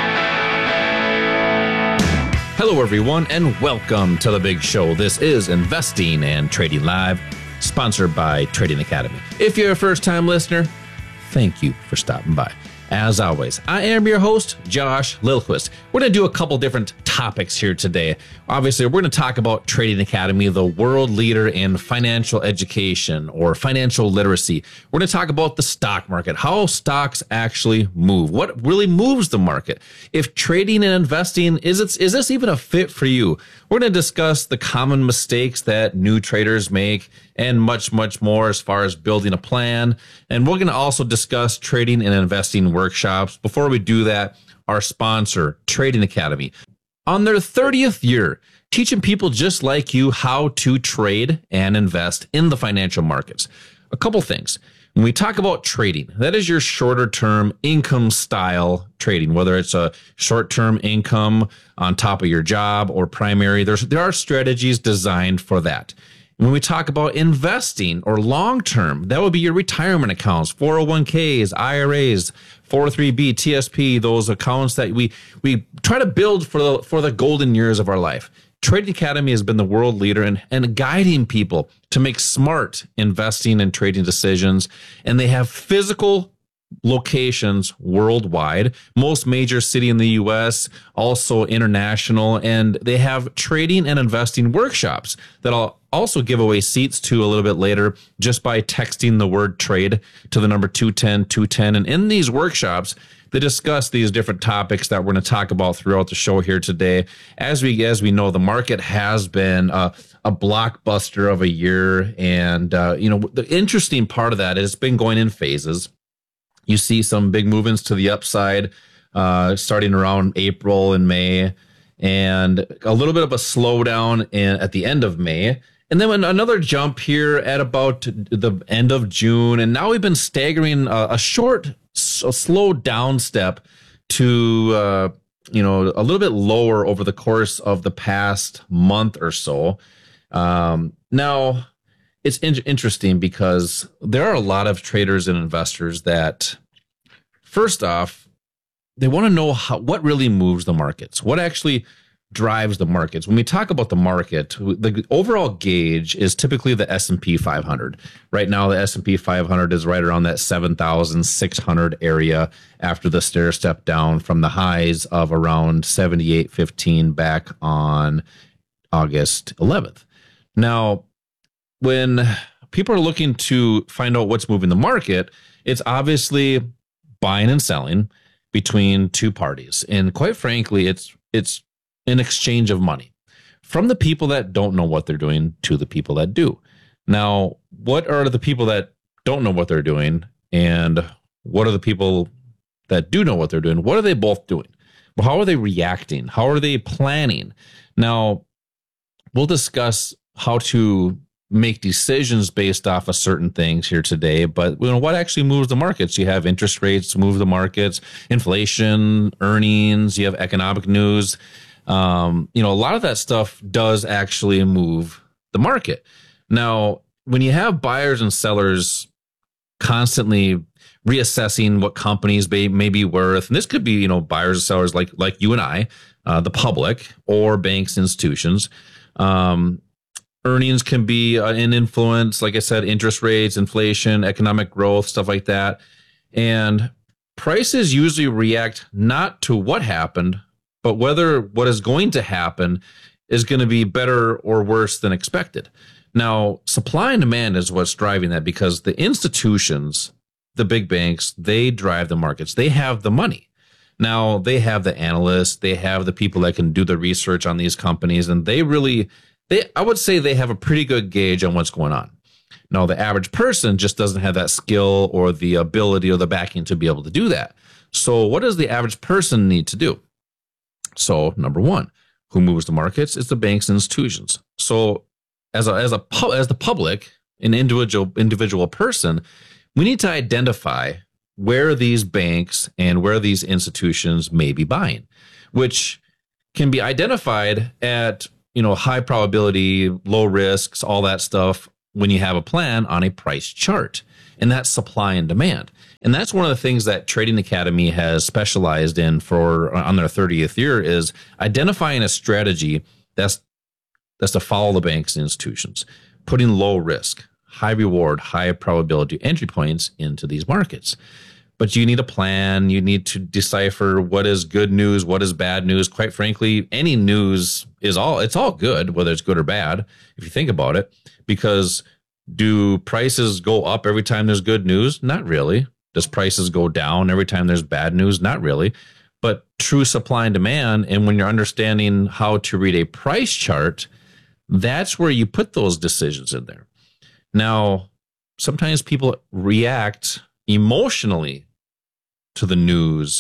Hello, everyone, and welcome to the big show. This is Investing and Trading Live, sponsored by Trading Academy. If you're a first-time listener, thank you for stopping by. As always, I am your host, Josh Lilquist. We're going to do a couple different topics here today. Obviously, we're going to talk about Trading Academy, the world leader in financial education or financial literacy. We're going to talk about the stock market, how stocks actually move, what really moves the market. If trading and investing, is this even a fit for you? We're going to discuss the common mistakes that new traders make and much, much more as far as building a plan. And we're going to also discuss trading and investing workshops. Before we do that, our sponsor, Trading Academy, on their 30th year, teaching people just like you how to trade and invest in the financial markets. A couple things. When we talk about trading, that is your shorter term income style trading, whether it's a short term income on top of your job or primary. There are strategies designed for that. When we talk about investing or long term, that would be your retirement accounts, 401ks, IRAs, 403b, TSP, those accounts that we try to build for the golden years of our life. Trading Academy has been the world leader in guiding people to make smart investing and trading decisions. And they have physical locations worldwide, most major city in the U.S., also international. And they have trading and investing workshops that I'll also give away seats to a little bit later just by texting the word trade to the number 210-210. And in these workshops, they discuss these different topics that we're going to talk about throughout the show here today. As we know, the market has been a blockbuster of a year. And, the interesting part of that is it's been going in phases. You see some big movements to the upside starting around April and May, and a little bit of a slowdown at the end of May. And then another jump here at about the end of June. And now we've been staggering a slow down step to, a little bit lower over the course of the past month or so. Now, it's interesting because there are a lot of traders and investors that, first off, they want to know what really moves the markets, what actually drives the markets. When we talk about the market, the overall gauge is typically the S&P 500. Right now, the S&P 500 is right around that 7,600 area after the stair step down from the highs of around 78.15 back on August 11th. Now, when people are looking to find out what's moving the market, it's obviously buying and selling between two parties. And quite frankly, it's an exchange of money from the people that don't know what they're doing to the people that do. Now, what are the people that don't know what they're doing? And what are the people that do know what they're doing? What are they both doing? Well, how are they reacting? How are they planning? Now, we'll discuss how to make decisions based off of certain things here today, but what actually moves the markets? You have interest rates move the markets, inflation, earnings, you have economic news. A lot of that stuff does actually move the market. Now, when you have buyers and sellers constantly reassessing what companies may be worth, and this could be, buyers and sellers like you and I, the public, or banks, institutions, earnings can be an influence. Like I said, interest rates, inflation, economic growth, stuff like that. And prices usually react not to what happened, but whether what is going to happen is going to be better or worse than expected. Now, supply and demand is what's driving that, because the institutions, the big banks, they drive the markets. They have the money. Now, they have the analysts, they have the people that can do the research on these companies, and I would say they have a pretty good gauge on what's going on. Now, the average person just doesn't have that skill or the ability or the backing to be able to do that. So what does the average person need to do? So, number one, who moves the markets? It's the banks and institutions. So as the public, an individual person, we need to identify where these banks and where these institutions may be buying, which can be identified at, high probability, low risks, all that stuff when you have a plan on a price chart. And that's supply and demand. And that's one of the things that Trading Academy has specialized in on their 30th year, is identifying a strategy that's to follow the banks and institutions, putting low risk, high reward, high probability entry points into these markets. But you need a plan. You need to decipher what is good news, what is bad news. Quite frankly, any news it's all good, whether it's good or bad, if you think about it, because do prices go up every time there's good news? Not really. Does prices go down every time there's bad news? Not really. But true supply and demand, and when you're understanding how to read a price chart, that's where you put those decisions in there. Now, sometimes people react emotionally to the news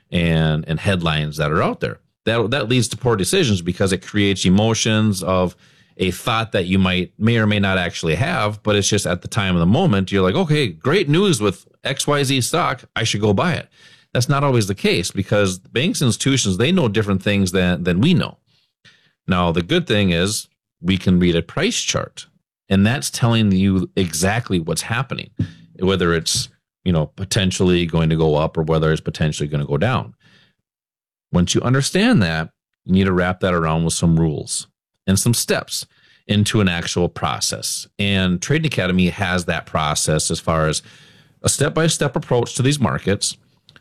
and headlines that are out there. That leads to poor decisions, because it creates emotions of a thought that you may or may not actually have, but it's just at the time of the moment, you're like, okay, great news with XYZ stock, I should go buy it. That's not always the case, because banks and institutions, they know different things than we know. Now, the good thing is we can read a price chart, and that's telling you exactly what's happening, whether it's, potentially going to go up or whether it's potentially going to go down. Once you understand that, you need to wrap that around with some rules and some steps into an actual process. And Trading Academy has that process as far as a step-by-step approach to these markets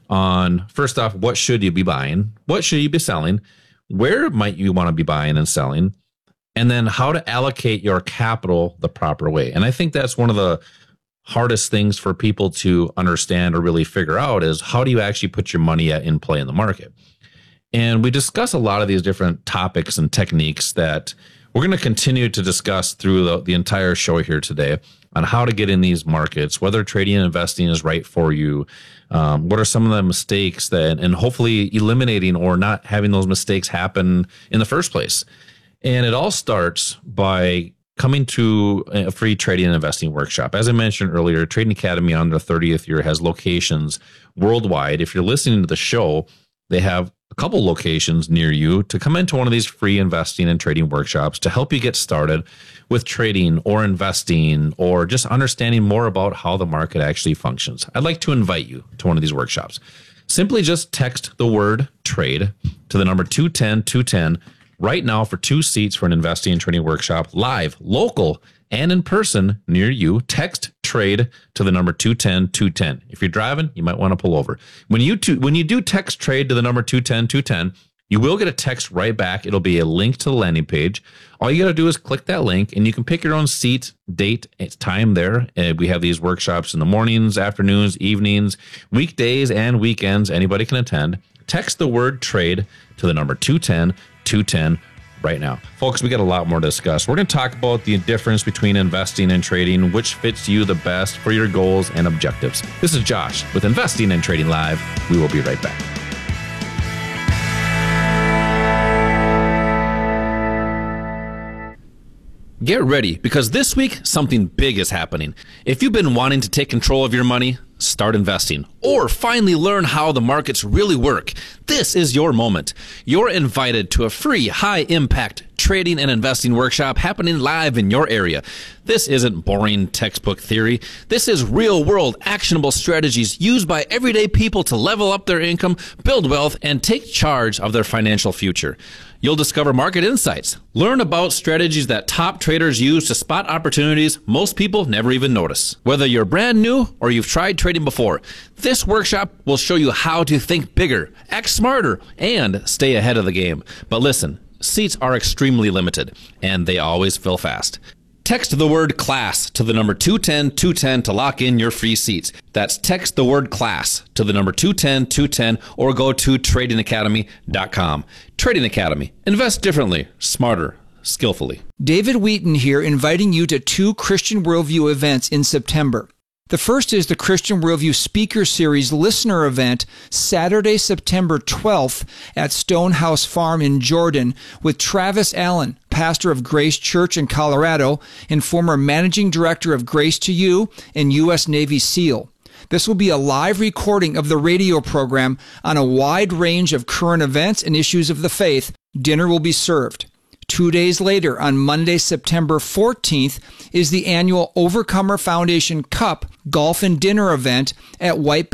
on, first off, what should you be buying? What should you be selling? Where might you want to be buying and selling? And then how to allocate your capital the proper way. And I think that's one of the hardest things for people to understand or really figure out, is how do you actually put your money in play in the market? And we discuss a lot of these different topics and techniques that we're going to continue to discuss through the entire show here today on how to get in these markets, whether trading and investing is right for you. What are some of the mistakes and hopefully eliminating or not having those mistakes happen in the first place. And it all starts by coming to a free trading and investing workshop. As I mentioned earlier, Trading Academy on their 30th year has locations worldwide. If you're listening to the show, they have a couple locations near you to come into one of these free investing and trading workshops to help you get started with trading or investing or just understanding more about how the market actually functions. I'd like to invite you to one of these workshops. Simply just text the word trade to the number 210-210 right now for 2 seats for an investing and trading workshop, live, local, and in person near you. Text trade to the number 210-210. If you're driving, you might want to pull over. When you do text trade to the number 210-210, you will get a text right back. It'll be a link to the landing page. All you got to do is click that link, and you can pick your own seat, date, time there. We have these workshops in the mornings, afternoons, evenings, weekdays, and weekends. Anybody can attend. Text the word trade to the number 210-210 right now. Folks, we got a lot more to discuss. We're going to talk about the difference between investing and trading, which fits you the best for your goals and objectives. This is Josh with Investing and Trading Live. We will be right back. Get ready, because this week, something big is happening. If you've been wanting to take control of your money, start investing, or finally learn how the markets really work, this is your moment. You're invited to a free high-impact trading and investing workshop happening live in your area. This isn't boring textbook theory. This is real-world, actionable strategies used by everyday people to level up their income, build wealth, and take charge of their financial future. You'll discover market insights, learn about strategies that top traders use to spot opportunities most people never even notice. Whether you're brand new or you've tried trading before, this workshop will show you how to think bigger, act smarter, and stay ahead of the game. But listen, seats are extremely limited, and they always fill fast. Text the word CLASS to the number 210-210 to lock in your free seats. That's text the word CLASS to the number 210-210 or go to tradingacademy.com. Trading Academy. Invest differently, smarter, skillfully. David Wheaton here, inviting you to 2 Christian Worldview events in September. The first is the Christian Worldview Speaker Series Listener Event, Saturday, September 12th at Stonehouse Farm in Jordan with Travis Allen, pastor of Grace Church in Colorado and former managing director of Grace to You and U.S. Navy SEAL. This will be a live recording of the radio program on a wide range of current events and issues of the faith. Dinner will be served. 2 days later, on Monday, September 14th, is the annual Overcomer Foundation Cup Golf and Dinner event at White